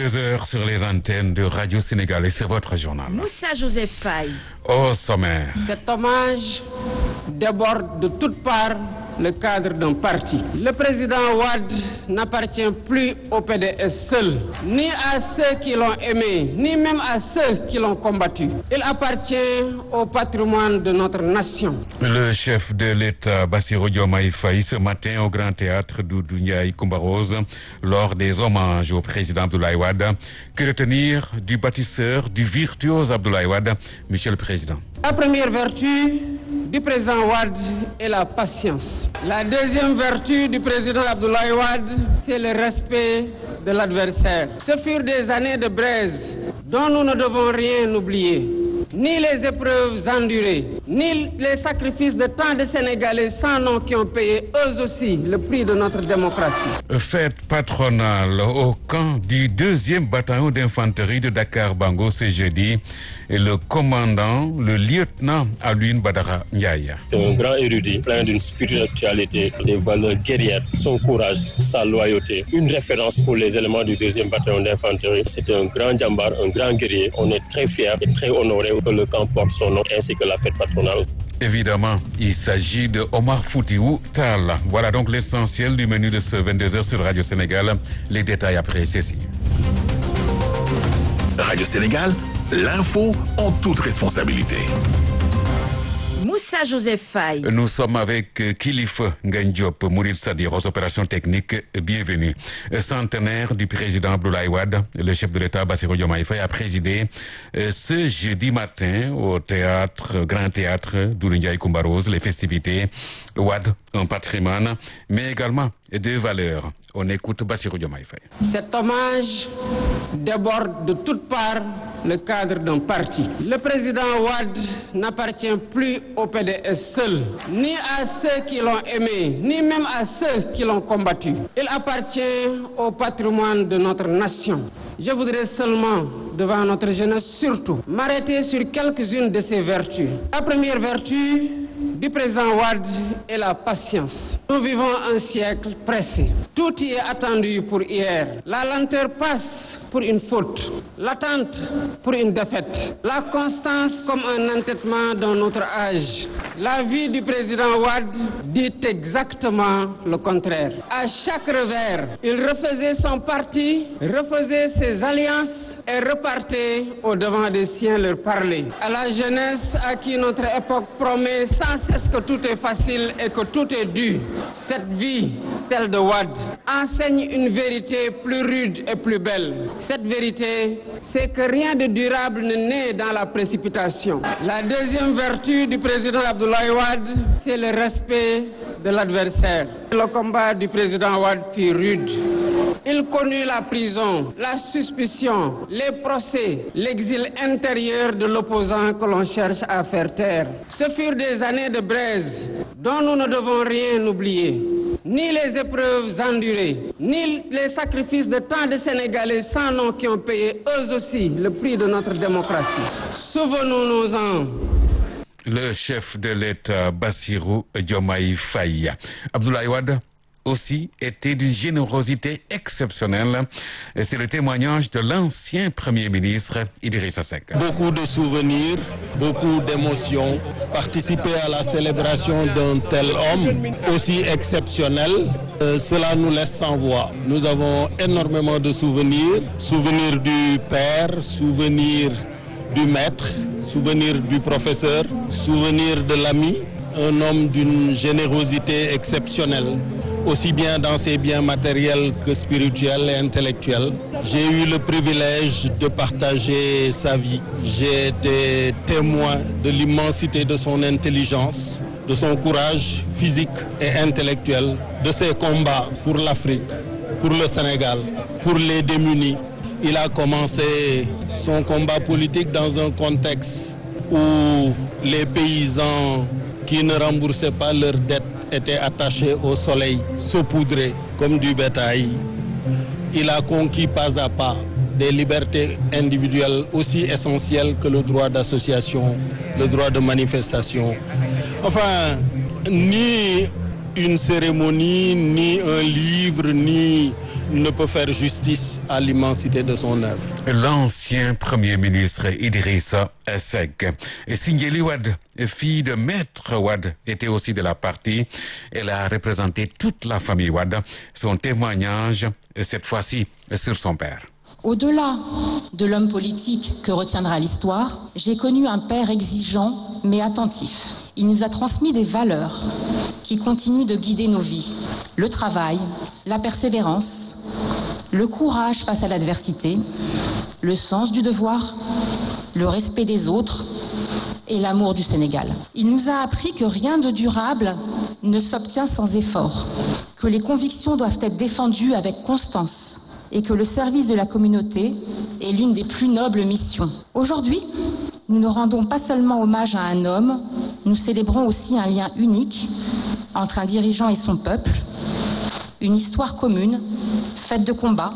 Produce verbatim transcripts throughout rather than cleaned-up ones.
deux heures sur les antennes de Radio Sénégal et c'est votre journal. Moussa Joseph Faye. Au sommaire. Cet hommage déborde de toutes parts le cadre d'un parti. Le président Wade n'appartient plus au P D S seul, ni à ceux qui l'ont aimé, ni même à ceux qui l'ont combattu. Il appartient au patrimoine de notre nation. Le chef de l'État, Bassirou Diomaye Faye, ce matin au Grand Théâtre Doudou Ndiaye Coumba Rose, lors des hommages au président Abdoulaye Wade. Que retenir du bâtisseur, du virtuose Abdoulaye Wade, Monsieur le Président? La première vertu du président Wade est la patience. La deuxième vertu du président Abdoulaye Wade, c'est le respect de l'adversaire. Ce furent des années de braise dont nous ne devons rien oublier. Ni les épreuves endurées, ni les sacrifices de tant de Sénégalais sans nom qui ont payé eux aussi le prix de notre démocratie. Fête patronale au camp du deuxième bataillon d'infanterie de Dakar-Bango ce jeudi. Et le commandant, le lieutenant Alioune Badara Ndiaye. C'est un grand érudit, plein d'une spiritualité, des valeurs guerrières, son courage, sa loyauté. Une référence pour les éléments du deuxième bataillon d'infanterie. C'est un grand djambar, un grand guerrier. On est très fiers et très honorés que le camp porte son nom ainsi que la fête patronale. Évidemment, il s'agit de Omar Foutiou Tal. Voilà donc l'essentiel du menu de ce vingt-deux heures sur Radio Sénégal. Les détails après ceci. Radio Sénégal, l'info en toute responsabilité. Moussa Joseph Faye. Nous sommes avec Kilif Ngandiop, Mourid Sadir aux opérations techniques. Bienvenue. Centenaire du président Abdoulaye Wade, le chef de l'État Bassirou Diomaye Faye a présidé ce jeudi matin au théâtre, Grand Théâtre Doudou Ndiaye Coumba Rose, les festivités Wade, un patrimoine, mais également deux valeurs. On écoute Bassirou Diomaye Faye. Cet hommage déborde de toutes parts le cadre d'un parti. Le président Wade n'appartient plus au P D S seul, ni à ceux qui l'ont aimé, ni même à ceux qui l'ont combattu. Il appartient au patrimoine de notre nation. Je voudrais seulement, devant notre jeunesse surtout, m'arrêter sur quelques-unes de ses vertus. La première vertu du président Wade est la patience. Nous vivons un siècle pressé. Tout y est attendu pour hier. La lenteur passe pour une faute, l'attente pour une défaite, la constance comme un entêtement dans notre âge. La vie du président Wade dit exactement le contraire. À chaque revers, il refaisait son parti, refaisait ses alliances et repartait au-devant des siens leur parler. À la jeunesse à qui notre époque promet sans cesse que tout est facile et que tout est dû, cette vie, celle de Wade, enseigne une vérité plus rude et plus belle. Cette vérité, c'est que rien de durable ne naît dans la précipitation. La deuxième vertu du président Abdoulaye Wade, c'est le respect de l'adversaire. Le combat du président Wade fut rude. Il connut la prison, la suspicion, les procès, l'exil intérieur de l'opposant que l'on cherche à faire taire. Ce furent des années de braise dont nous ne devons rien oublier. Ni les épreuves endurées, ni les sacrifices de tant de Sénégalais sans nom qui ont payé eux aussi le prix de notre démocratie. Souvenons-nous-en. Le chef de l'État, Bassirou Diomaye Faye. Abdoulaye Wade aussi était d'une générosité exceptionnelle. C'est le témoignage de l'ancien Premier ministre Idrissa Seck. Beaucoup de souvenirs, beaucoup d'émotions. Participer à la célébration d'un tel homme aussi exceptionnel, euh, cela nous laisse sans voix. Nous avons énormément de souvenirs. Souvenirs du père, souvenirs du maître, souvenirs du professeur, souvenirs de l'ami. Un homme d'une générosité exceptionnelle, aussi bien dans ses biens matériels que spirituels et intellectuels. J'ai eu le privilège de partager sa vie. J'ai été témoin de l'immensité de son intelligence, de son courage physique et intellectuel, de ses combats pour l'Afrique, pour le Sénégal, pour les démunis. Il a commencé son combat politique dans un contexte où les paysans qui ne remboursaient pas leurs dettes étaient attachés au soleil, saupoudrés comme du bétail. Il a conquis pas à pas des libertés individuelles aussi essentielles que le droit d'association, le droit de manifestation. Enfin, ni une cérémonie, ni un livre, ni ne peut faire justice à l'immensité de son œuvre. L'ancien Premier ministre Idrissa Seck. Sindiély Wade, fille de Maître Wade, était aussi de la partie. Elle a représenté toute la famille Wade. Son témoignage, cette fois-ci, sur son père. Au-delà de l'homme politique que retiendra l'histoire, j'ai connu un père exigeant mais attentif. Il nous a transmis des valeurs qui continuent de guider nos vies. Le travail, la persévérance, le courage face à l'adversité, le sens du devoir, le respect des autres et l'amour du Sénégal. Il nous a appris que rien de durable ne s'obtient sans effort, que les convictions doivent être défendues avec constance et que le service de la communauté est l'une des plus nobles missions. Aujourd'hui, nous ne rendons pas seulement hommage à un homme, nous célébrons aussi un lien unique entre un dirigeant et son peuple, une histoire commune, faite de combats,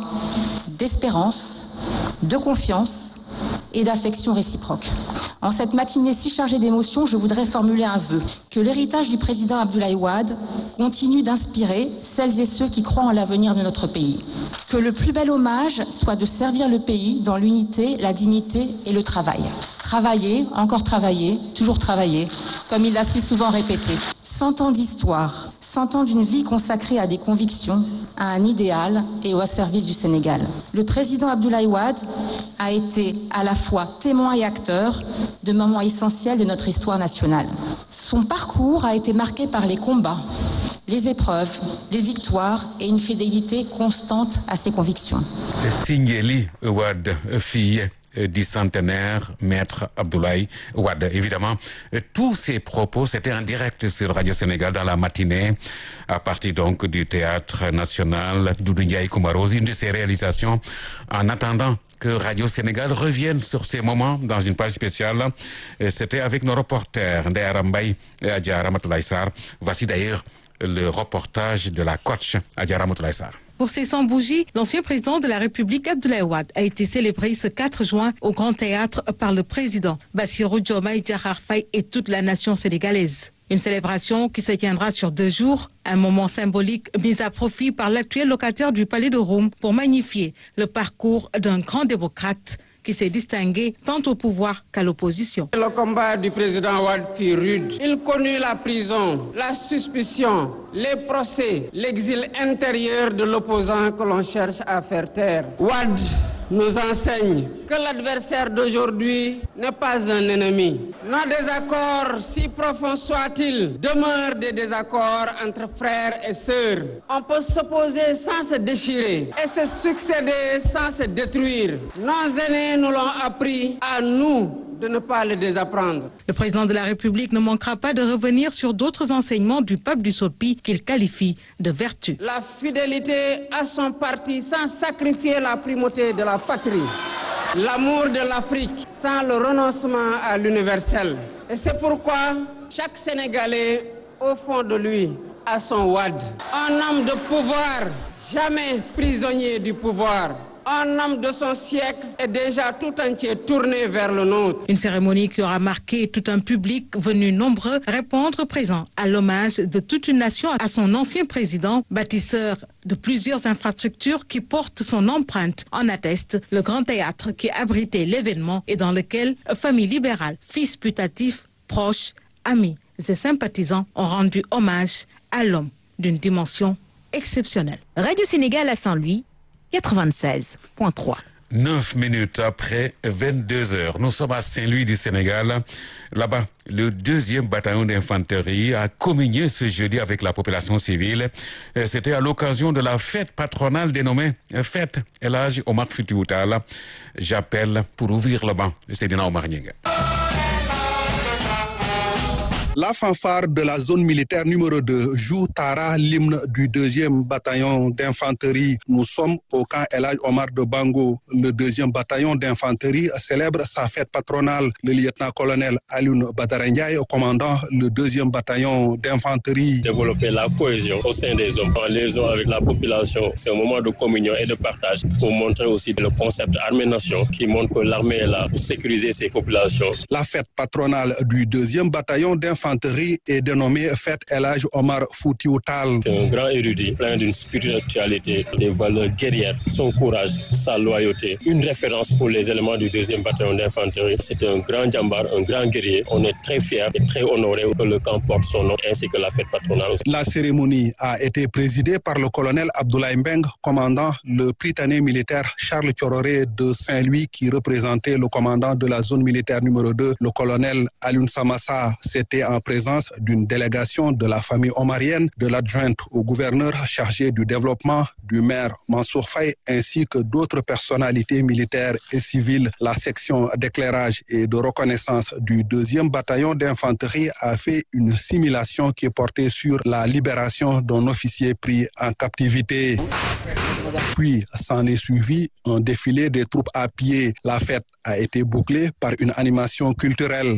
d'espérance, de confiance et d'affection réciproque. En cette matinée si chargée d'émotions, je voudrais formuler un vœu. Que l'héritage du président Abdoulaye Wade continue d'inspirer celles et ceux qui croient en l'avenir de notre pays. Que le plus bel hommage soit de servir le pays dans l'unité, la dignité et le travail. Travailler, encore travailler, toujours travailler, comme il l'a si souvent répété. Cent ans d'histoire, cent ans d'une vie consacrée à des convictions, à un idéal et au service du Sénégal. Le président Abdoulaye Wade a été à la fois témoin et acteur de moments essentiels de notre histoire nationale. Son parcours a été marqué par les combats, les épreuves, les victoires et une fidélité constante à ses convictions. Sindiély Wade, fille du centenaire Maître Abdoulaye Wade. Évidemment, tous ces propos, c'était en direct sur Radio Sénégal dans la matinée, à partir donc du Théâtre National Doudou Ndiaye Coumba Rose, une de ses réalisations. En attendant que Radio Sénégal revienne sur ces moments dans une page spéciale, c'était avec nos reporters Ndeye Aram Mbaye et Adja Ramatoulaye Sarr. Voici d'ailleurs le reportage de la coach Adja Ramatoulaye Sarr. Pour ses cent bougies, l'ancien président de la République Abdoulaye Wade a été célébré ce quatre juin au Grand Théâtre par le président Bassirou Diomaye Diakhar Faye et toute la nation sénégalaise. Une célébration qui se tiendra sur deux jours, un moment symbolique mis à profit par l'actuel locataire du Palais de Rome pour magnifier le parcours d'un grand démocrate qui s'est distingué tant au pouvoir qu'à l'opposition. Le combat du président Wade fut rude. Il connut la prison, la suspicion, les procès, l'exil intérieur de l'opposant que l'on cherche à faire taire. Wade nous enseigne que l'adversaire d'aujourd'hui n'est pas un ennemi. Nos désaccords, si profonds soient-ils, demeurent des désaccords entre frères et sœurs. On peut s'opposer sans se déchirer et se succéder sans se détruire. Nos aînés nous l'ont appris, à nous de ne pas le désapprendre. Le président de la République ne manquera pas de revenir sur d'autres enseignements du pape du Sopi qu'il qualifie de vertu. La fidélité à son parti sans sacrifier la primauté de la patrie. L'amour de l'Afrique sans le renoncement à l'universel. Et c'est pourquoi chaque Sénégalais, au fond de lui, a son Wade. Un homme de pouvoir, jamais prisonnier du pouvoir. Un homme de son siècle est déjà tout entier tourné vers le nôtre. Une cérémonie qui aura marqué tout un public venu nombreux répondre présent à l'hommage de toute une nation à son ancien président, bâtisseur de plusieurs infrastructures qui portent son empreinte. En atteste le Grand Théâtre qui abritait l'événement et dans lequel famille libérale, fils putatifs, proches, amis et sympathisants ont rendu hommage à l'homme d'une dimension exceptionnelle. Radio Sénégal à Saint-Louis, quatre-vingt-seize point trois. Neuf minutes après vingt-deux heures, nous sommes à Saint-Louis du Sénégal. Là-bas, le deuxième bataillon d'infanterie a communié ce jeudi avec la population civile. C'était à l'occasion de la fête patronale dénommée Fête El Hadji Omar Foutiyou Tall. J'appelle pour ouvrir le banc Seydina Omar Gningue. La fanfare de la zone militaire numéro deux joue Tara, l'hymne du deuxième bataillon d'infanterie. Nous sommes au camp El Hadji Omar de Bango. Le deuxième bataillon d'infanterie célèbre sa fête patronale. Le lieutenant-colonel Alioune Badara Ndiaye, commandant le deuxième bataillon d'infanterie. Développer la cohésion au sein des hommes, en liaison avec la population. C'est un moment de communion et de partage pour montrer aussi le concept armée-nation qui montre que l'armée est là pour sécuriser ses populations. La fête patronale du deuxième bataillon d'infanterie d'infanterie est dénommé Fête El Hadj Omar Foutiyou Tall. C'est un grand érudit, plein d'une spiritualité, des valeurs guerrières, son courage, sa loyauté. Une référence pour les éléments du deuxième bataillon d'infanterie. C'est un grand djambar, un grand guerrier. On est très fiers et très honorés que le camp porte son nom ainsi que la fête patronale. La cérémonie a été présidée par le colonel Abdoulaye Mbeng, commandant le Prytanée militaire Charles Thiororé de Saint-Louis, qui représentait le commandant de la zone militaire numéro deux, le colonel Alioune Samassa. C'était en présence d'une délégation de la famille omarienne, de l'adjointe au gouverneur chargé du développement, du maire Mansour Faye, ainsi que d'autres personnalités militaires et civiles. La section d'éclairage et de reconnaissance du deuxième bataillon d'infanterie a fait une simulation qui est portée sur la libération d'un officier pris en captivité. Puis s'en est suivi un défilé des troupes à pied. La fête a été bouclée par une animation culturelle.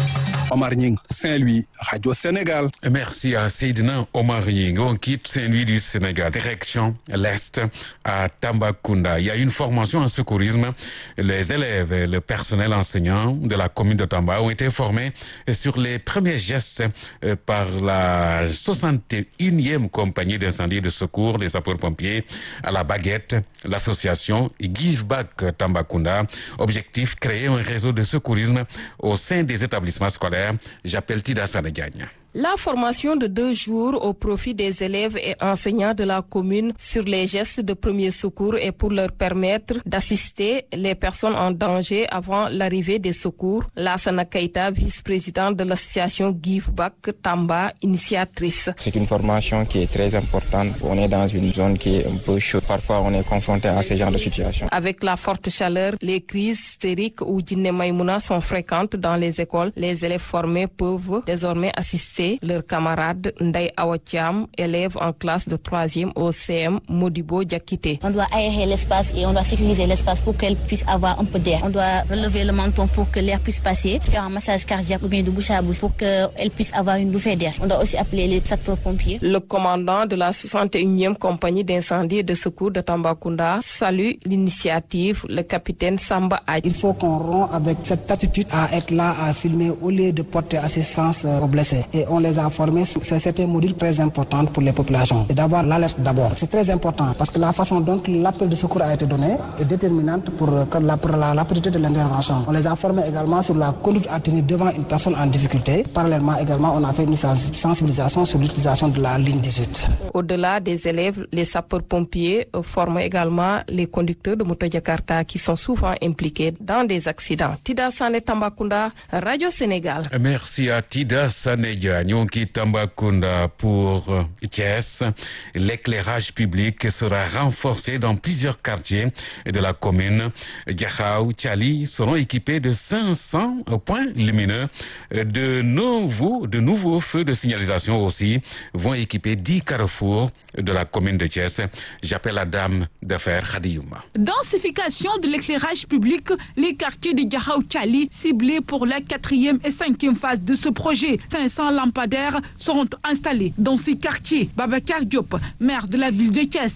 Omar Nying, Saint-Louis, Radio Sénégal. Merci à Seydina Omar Nying. On quitte Saint-Louis du Sénégal, direction l'Est à Tambacounda. Il y a une formation en secourisme. Les élèves et le personnel enseignant de la commune de Tamba ont été formés sur les premiers gestes par la soixante et unième compagnie d'incendie et de secours des sapeurs-pompiers à la baguette, l'association Give Back Tambacounda. Objectif, créer un réseau de secourisme au sein des établissements scolaires. J'appelle Tida Sanediagne. La formation de deux jours au profit des élèves et enseignants de la commune sur les gestes de premier secours est pour leur permettre d'assister les personnes en danger avant l'arrivée des secours. Lassana Keita, vice-présidente de l'association Give Back Tamba, initiatrice. C'est une formation qui est très importante. On est dans une zone qui est un peu chaude. Parfois, on est confronté à ce genre de situation. Avec la forte chaleur, les crises hystériques ou Djinné Maïmouna sont fréquentes dans les écoles. Les élèves formés peuvent désormais assister leurs camarades. Ndaï Awatiam, élève en classe de troisième au C M Modibo Diakité. On doit aérer l'espace et on doit sécuriser l'espace pour qu'elle puisse avoir un peu d'air. On doit relever le menton pour que l'air puisse passer, faire un massage cardiaque ou bien de bouche à bouche pour qu'elle puisse avoir une bouffée d'air. On doit aussi appeler les sapeurs-pompiers. Le commandant de la soixante et unième compagnie d'incendie et de secours de Tambacounda salue l'initiative, le capitaine Samba Adj. Il faut qu'on rompt avec cette attitude à être là, à filmer au lieu de porter assistance aux blessés. Et on les a formés, c'est un module très important pour les populations. Et d'avoir l'alerte d'abord. C'est très important parce que la façon dont l'appel de secours a été donné est déterminante pour, la, pour la rapidité de l'intervention. On les a formés également sur la conduite à tenir devant une personne en difficulté. Parallèlement également, on a fait une sensibilisation sur l'utilisation de la ligne dix-huit. Au-delà des élèves, les sapeurs-pompiers forment également les conducteurs de moto Jakarta qui sont souvent impliqués dans des accidents. Tida Sané Tambacounda, Radio Sénégal. Merci à Tida Sané. Nyonki Tambacounda pour Thiès. L'éclairage public sera renforcé dans plusieurs quartiers de la commune. Diakhao, Thiali seront équipés de cinq cents points lumineux. De nouveaux, de nouveaux feux de signalisation aussi vont équiper dix carrefours de la commune de Thiès. J'appelle la dame de fer Khadiouma. Densification de l'éclairage public, les quartiers de Diakhao, Thiali ciblés pour la quatrième et cinquième phase de ce projet. cinq cents lampadaires seront installés dans ces quartiers. Babacar Diop, maire de la ville de Thiès.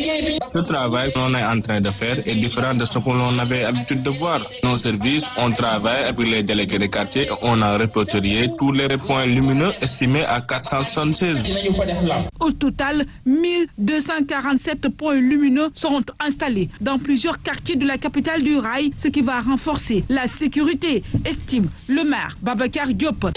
Ce travail qu'on est en train de faire est différent de ce que l'on avait l'habitude de voir. Nos services, on travaille avec les délégués de quartier et on a répertorié tous les points lumineux estimés à quatre cent soixante-seize. Au total, mille deux cent quarante-sept points lumineux seront installés dans plusieurs quartiers de la capitale du rail, ce qui va renforcer la sécurité, estime le maire Babacar Diop.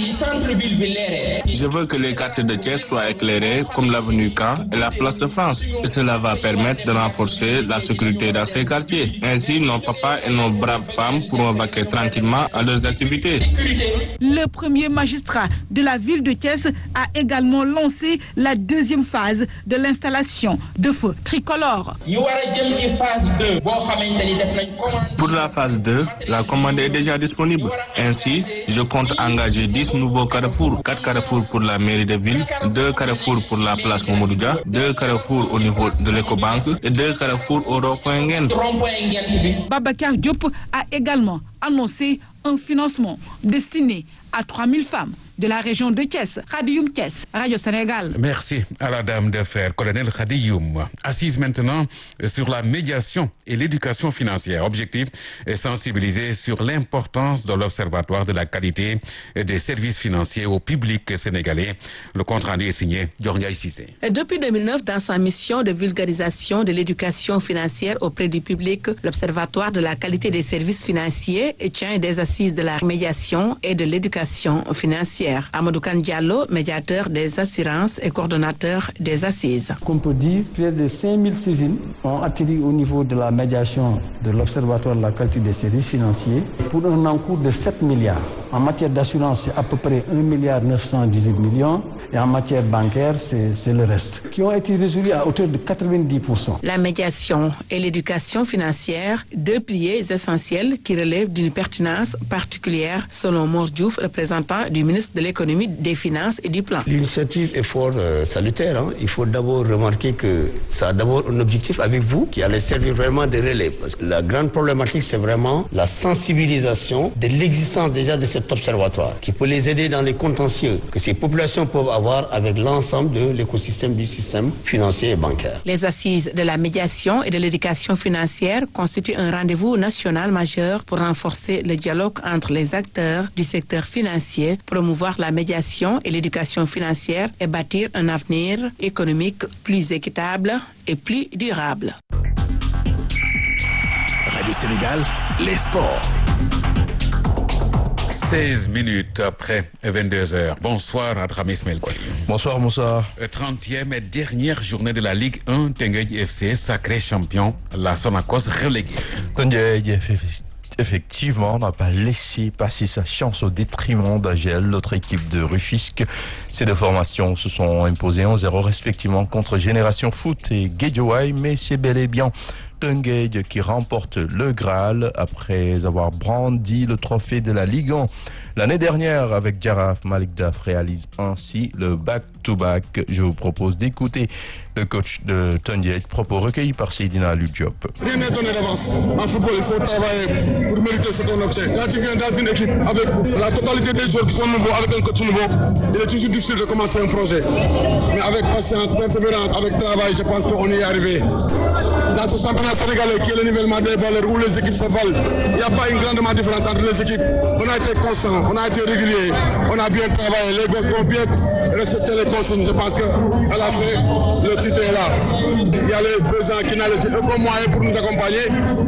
Je veux que les quartiers de Thiès soient éclairés comme l'avenue Caen et la place de France. Et cela va permettre de renforcer la sécurité dans ces quartiers. Ainsi, nos papas et nos braves femmes pourront vaquer tranquillement à leurs activités. Le premier magistrat de la ville de Thiès a également lancé la deuxième phase de l'installation de feux tricolores. Pour la phase deux, la commande est déjà disponible. Ainsi, je compte engager dix nouveaux carrefours, quatre carrefours pour la mairie de ville, deux carrefours pour la place Momodoudia, deux carrefours au niveau de l'écobanque et deux carrefours au rond-point Nguyen. Babacar Diop a également annoncé un financement destiné à trois mille femmes de la région de Thiès. Khadioum Thiès, Radio Sénégal. Merci à la dame de fer, colonel Khadioum. Assise maintenant sur la médiation et l'éducation financière. Objectif est sensibiliser sur l'importance de l'Observatoire de la qualité des services financiers au public sénégalais. Le compte rendu est signé Diornia Cissé. Depuis deux mille neuf, dans sa mission de vulgarisation de l'éducation financière auprès du public, l'Observatoire de la qualité des services financiers tient des assises de la médiation et de l'éducation financière. Amadou Kane Diallo, médiateur des assurances et coordonnateur des assises. Qu'on peut dire, près de cinq mille saisines ont atterri au niveau de la médiation de l'Observatoire de la qualité des services financiers pour un encours de sept milliards. En matière d'assurance, c'est à peu près un milliard neuf cent dix-huit millions et en matière bancaire, c'est, c'est le reste, qui ont été résolus à hauteur de quatre-vingt-dix pour cent. La médiation et l'éducation financière, deux piliers essentiels qui relèvent d'une pertinence particulière, selon Mor Diouf, représentant du ministre de l'économie, des finances et du plan. L'initiative est fort euh, salutaire. Hein. Il faut d'abord remarquer que ça a d'abord un objectif avec vous qui allait servir vraiment de relais. Parce que la grande problématique, c'est vraiment la sensibilisation de l'existence déjà de cet observatoire qui peut les aider dans les contentieux que ces populations peuvent avoir avec l'ensemble de l'écosystème du système financier et bancaire. Les assises de la médiation et de l'éducation financière constituent un rendez-vous national majeur pour renforcer le dialogue entre les acteurs du secteur financier, promouvoir la médiation et l'éducation financière et bâtir un avenir économique plus équitable et plus durable. Radio Sénégal, les sports. seize minutes après vingt-deux heures. Bonsoir à Dramis Melkoy. Bonsoir Moussa. trentième et dernière journée de la Ligue un, Teungueth F C, sacré champion, la Sonacos reléguée. Teungueth F C, effectivement, n'a pas laissé passer sa chance au détriment d'A G L, l'autre équipe de Rufisque. Ces deux formations se sont imposées un zéro respectivement contre Génération Foot et Guédiawaye, mais c'est bel et bien Teungueth qui remporte le Graal après avoir brandi le trophée de la Ligue un. L'année dernière, avec Jaraaf, Malick Daf réalise ainsi le back-to-back. Je vous propose d'écouter le coach de Teungueth, propos recueillis par Seydina Aliou Diop. Rien n'est donné d'avance. En football, il faut travailler pour mériter ce qu'on obtient. Quand tu viens dans une équipe avec la totalité des joueurs qui sont nouveaux, avec un coach nouveau, il est toujours difficile de commencer un projet. Mais avec patience, persévérance, avec travail, je pense qu'on y est arrivé. Dans ce championnat sénégalais qui est le nivellement des valeurs où les équipes se valent, il n'y a pas une grande différence entre les équipes. On a été constant, on a été régulier, on a bien travaillé, les gars ont bien respecté les consignes. Je pense qu'à la fin, le titre est là. Il y a les présidents qui n'ont laissé aucun moyen pour nous accompagner.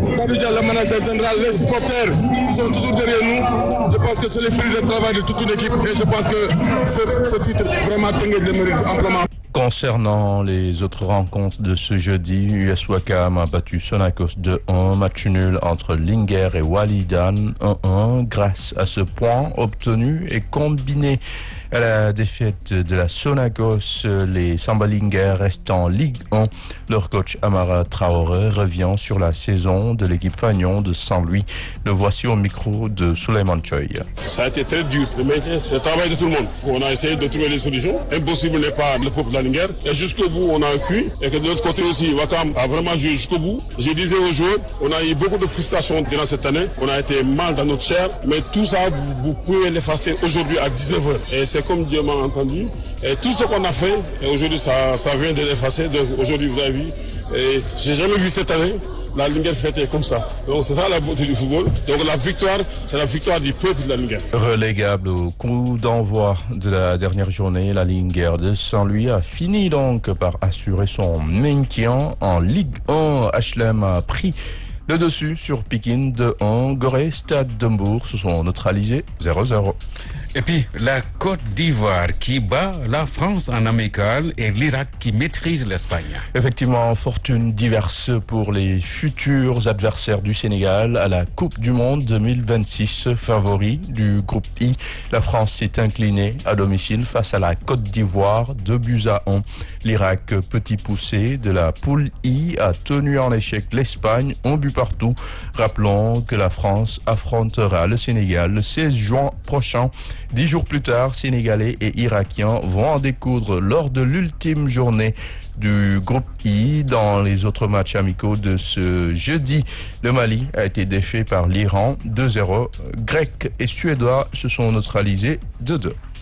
Le manager général, les supporters, ils sont toujours derrière nous. Je pense que c'est le fruit du travail de toute une équipe et je pense que ce, ce titre, vraiment, Teungueth le mérite amplement. Concernant les autres rencontres de ce jeudi, U S Ouakam a battu Sonacos deux un, match nul entre Linguère et Walidan un un. Grâce à ce point obtenu et combiné à la défaite de la Sonacos, les Samba Linguère restent en Ligue un. Leur coach Amara Traoré revient sur la saison de l'équipe Fagnon de Saint-Louis. Le voici au micro de Souleymane Choy. Ça a été très dur. Le maintien, c'est le travail de tout le monde. On a essayé de trouver des solutions. Impossible n'est pas le peuple de la Linguère. Et jusqu'au bout, on a cru. Et que de l'autre côté aussi, Ouakam a vraiment joué jusqu'au bout. Je disais aux joueurs, on a eu beaucoup de frustration durant cette année. On a été mal dans notre chair. Mais tout ça, vous, vous pouvez l'effacer aujourd'hui à dix-neuf heures. Et c'est comme Dieu m'a entendu. Et tout ce qu'on a fait, et aujourd'hui, ça, ça vient de l'effacer. Donc aujourd'hui, vous avez vu. Et j'ai jamais vu cette année la Linguère fêtée comme ça. Donc c'est ça la beauté du football. Donc la victoire, c'est la victoire du peuple de la Linguère. Relégable au coup d'envoi de la dernière journée, la Linguère de Saint-Louis a fini donc par assurer son maintien en Ligue un. H L M a pris le dessus sur Pikine de un. Gorée, Stade de Mbour se sont neutralisés zéro zéro. Et puis, la Côte d'Ivoire qui bat la France en amical et l'Irak qui maîtrise l'Espagne. Effectivement, fortune diverse pour les futurs adversaires du Sénégal à la Coupe du Monde deux mille vingt-six. Favori du groupe I, la France s'est inclinée à domicile face à la Côte d'Ivoire, deux buts à un. L'Irak, petit poussé de la poule I, a tenu en échec l'Espagne, un but partout. Rappelons que la France affrontera le Sénégal le seize juin prochain. Dix jours plus tard, Sénégalais et Irakiens vont en découdre lors de l'ultime journée du groupe I. Dans les autres matchs amicaux de ce jeudi, le Mali a été défait par l'Iran deux zéro. Grecs et Suédois se sont neutralisés deux deux.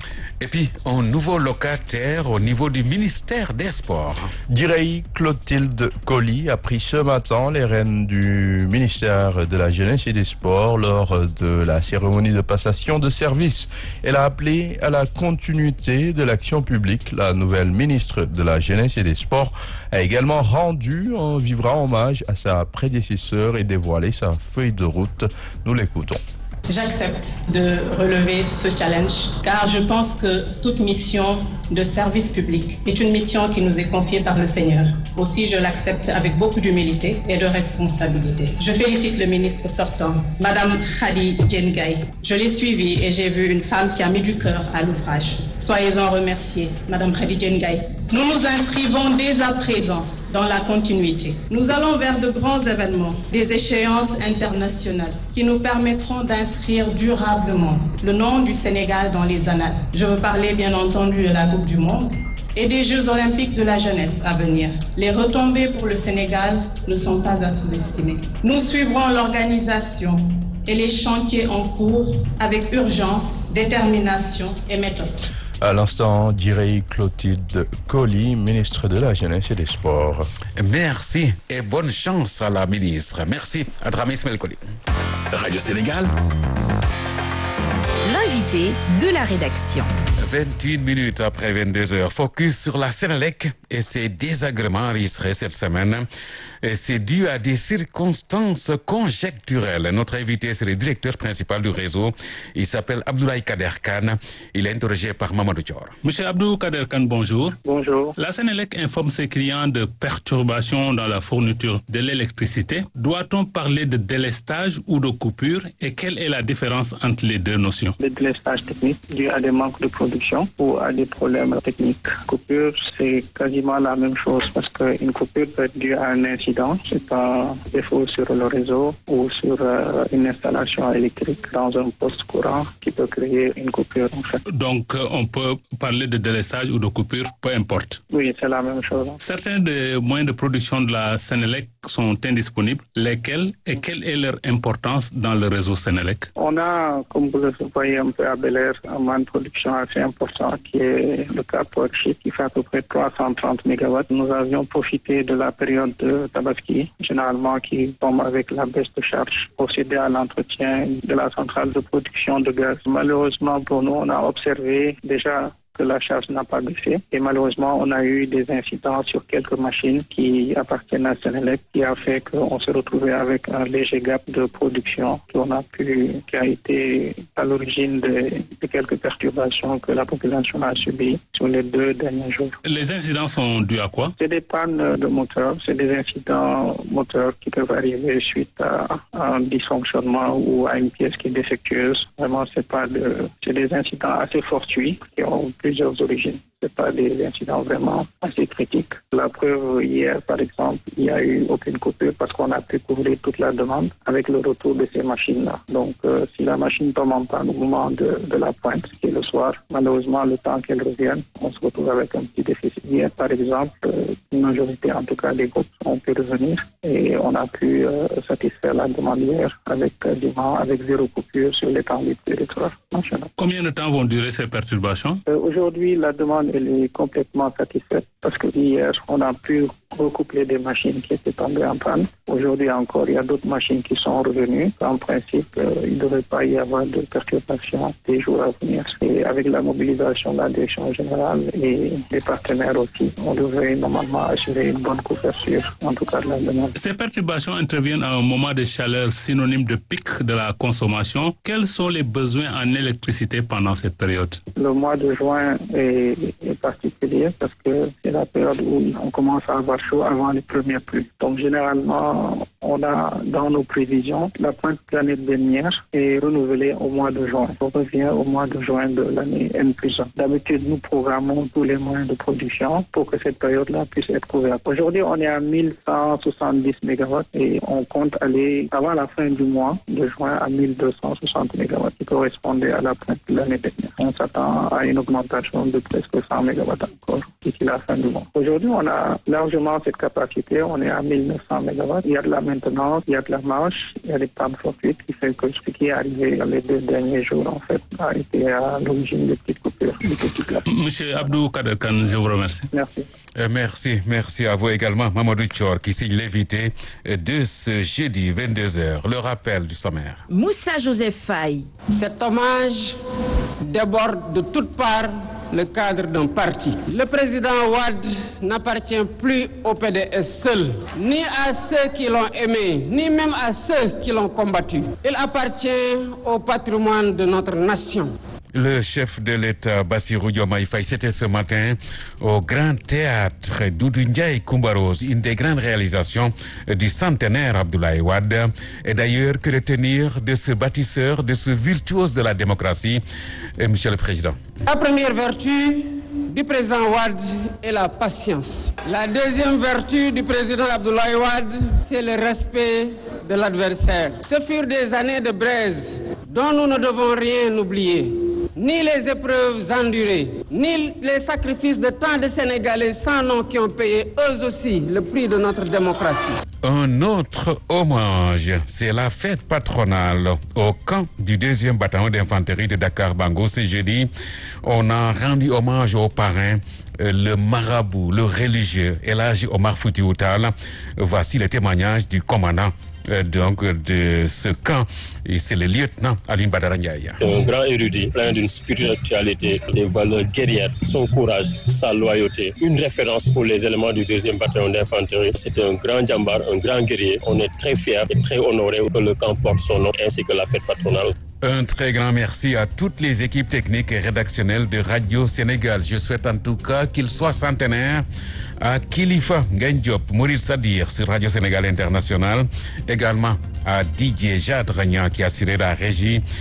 Et puis, un nouveau locataire au niveau du ministère des Sports. Direi Clotilde Colli a pris ce matin les rênes du ministère de la Jeunesse et des Sports lors de la cérémonie de passation de service. Elle a appelé à la continuité de l'action publique. La nouvelle ministre de la Jeunesse et des Sports a également rendu un vibrant hommage à sa prédécesseur et dévoilé sa feuille de route. Nous l'écoutons. J'accepte de relever ce challenge car je pense que toute mission de service public est une mission qui nous est confiée par le Seigneur. Aussi, je l'accepte avec beaucoup d'humilité et de responsabilité. Je félicite le ministre sortant, Madame Khady Diène Gaye. Je l'ai suivie et j'ai vu une femme qui a mis du cœur à l'ouvrage. Soyez-en remerciée, Madame Khady Diène Gaye. Nous nous inscrivons dès à présent dans la continuité. Nous allons vers de grands événements, des échéances internationales qui nous permettront d'inscrire durablement le nom du Sénégal dans les annales. Je veux parler bien entendu de la Coupe du Monde et des Jeux olympiques de la jeunesse à venir. Les retombées pour le Sénégal ne sont pas à sous-estimer. Nous suivrons l'organisation et les chantiers en cours avec urgence, détermination et méthode. À l'instant, Direi Clotilde Colli, ministre de la Jeunesse et des Sports. Merci et bonne chance à la ministre. Merci à Dramé Ismaël Colli. Radio Sénégal. L'invité de la rédaction. vingt-une minutes après vingt-deux heures. Focus sur la Sénélec et ses désagréments enregistrés cette semaine. Et c'est dû à des circonstances conjecturelles. Notre invité, c'est le directeur principal du réseau. Il s'appelle Abdoulaye Kader Kane. Il est interrogé par Mamadou Thior. Monsieur Abdou Kader Kane, bonjour. Bonjour. La Sénélec informe ses clients de perturbations dans la fourniture de l'électricité. Doit-on parler de délestage ou de coupure et quelle est la différence entre les deux notions? Le délestage technique dû à des manques de production ou à des problèmes techniques. Coupure, c'est quasiment la même chose parce qu'une coupure peut être due à un incident. C'est un défaut sur le réseau ou sur euh, une installation électrique dans un poste courant qui peut créer une coupure en fait. Donc euh, on peut parler de délestage ou de coupure, peu importe. Oui, c'est la même chose. Certains des moyens de production de la Sénélec sont indisponibles. Lesquels et quelle est leur importance dans le réseau Sénélec? On a, comme vous le voyez un peu à Bel Air, un moyen de production assez important qui est le Cap Worksheet qui fait à peu près trois cent trente mégawatts. Nous avions profité de la période de Tabaski, généralement qui tombe avec la baisse de charge, procéder à l'entretien de la centrale de production de gaz. Malheureusement pour nous, on a observé déjà que la charge n'a pas baissé. Et malheureusement, on a eu des incidents sur quelques machines qui appartiennent à Sénélec, qui a fait qu'on s'est retrouvé avec un léger gap de production qu'on a pu, qui a été à l'origine de, de quelques perturbations que la population a subies sur les deux derniers jours. Les incidents sont dus à quoi? C'est des pannes de moteur, c'est des incidents moteurs qui peuvent arriver suite à, à un dysfonctionnement ou à une pièce qui est défectueuse. Vraiment, c'est pas de, c'est des incidents assez fortuits qui ont plusieurs origines. Ce pas des incidents vraiment assez critiques. La preuve, hier, par exemple, il n'y a eu aucune coupure parce qu'on a pu couvrir toute la demande avec le retour de ces machines-là. Donc, euh, si la machine tombe en panne au moment de, de la pointe, qui est le soir, malheureusement, le temps qu'elle revienne, on se retrouve avec un petit déficit. Hier, par exemple, euh, une majorité, en tout cas, des groupes ont pu revenir et on a pu euh, satisfaire la demande hier avec quasiment avec zéro coupure sur l'étendue du territoire national. Combien de temps vont durer ces perturbations? euh, Aujourd'hui, la demande elle est complètement satisfaite parce que hier, on a pu recoupler des machines qui étaient tombées en panne. Aujourd'hui encore, il y a d'autres machines qui sont revenues. En principe, euh, il ne devrait pas y avoir de perturbations des jours à venir. Et avec la mobilisation de la direction générale et des partenaires aussi, on devrait normalement assurer une bonne couverture, en tout cas de la demande. Ces perturbations interviennent à un moment de chaleur synonyme de pic de la consommation. Quels sont les besoins en électricité pendant cette période? Le mois de juin est, est particulier parce que c'est la période où on commence à avoir chaud avant les premières pluies. Donc généralement, on a dans nos prévisions, la pointe l'année dernière est renouvelée au mois de juin. On revient au mois de juin de l'année N plus un. D'habitude, nous programmons tous les moyens de production pour que cette période-là puisse être couverte. Aujourd'hui, on est à mille cent soixante-dix mégawatts et on compte aller avant la fin du mois de juin à mille deux cent soixante mégawatts qui correspondait à la pointe de l'année dernière. On s'attend à une augmentation de presque cent mégawatts encore d'ici la fin du mois. Aujourd'hui, on a largement cette capacité. On est à mille neuf cents mégawatts. Il y a de la maintenance, il y a de la marche, il y a des pannes fortuites qui fait que ce qui est arrivé dans les deux derniers jours, en fait, a été à l'origine des petites coupures. cette équipe-là. Monsieur Abdou Kader Kane, je vous remercie. Merci. Euh, merci, merci à vous également, Mamadou Thior, qui signe l'invité de ce jeudi vingt-deux heures. Le rappel du sommaire. Moussa Joseph Faye. Cet hommage déborde de toutes parts le cadre d'un parti. Le président Wade n'appartient plus au P D S seul, ni à ceux qui l'ont aimé, ni même à ceux qui l'ont combattu. Il appartient au patrimoine de notre nation. Le chef de l'État, Bassirou Diomaye Faye, c'était ce matin au Grand Théâtre Doudou Ndiaye Coumba Rose, une des grandes réalisations du centenaire Abdoulaye Wade. Et d'ailleurs, que retenir de ce bâtisseur, de ce virtuose de la démocratie, et Monsieur le Président? La première vertu du président Wade est la patience. La deuxième vertu du président Abdoulaye Wade, c'est le respect de l'adversaire. Ce furent des années de braise dont nous ne devons rien oublier. Ni les épreuves endurées, ni les sacrifices de tant de Sénégalais sans nom qui ont payé eux aussi le prix de notre démocratie. Un autre hommage, c'est la fête patronale au camp du deuxième bataillon d'infanterie de Dakar Bango. Ce jeudi, on a rendu hommage au parrain, le marabout, le religieux, El Hadji Omar Foutiyou Tall. Voici le témoignage du commandant Euh, donc de ce camp, et c'est le lieutenant Aline Badara Ndiaye. C'est un grand érudit, plein d'une spiritualité, des valeurs guerrières, son courage, sa loyauté, une référence pour les éléments du deuxième bataillon d'infanterie. C'était un grand djambar, un grand guerrier. On est très fiers et très honorés que le camp porte son nom, ainsi que la fête patronale. Un très grand merci à toutes les équipes techniques et rédactionnelles de Radio Sénégal. Je souhaite en tout cas qu'il soit centenaire à Kilifeu Ngagne Diop, Mouride Sadir sur Radio Sénégal International, également à Didier Jade Ragnan qui a assuré la régie.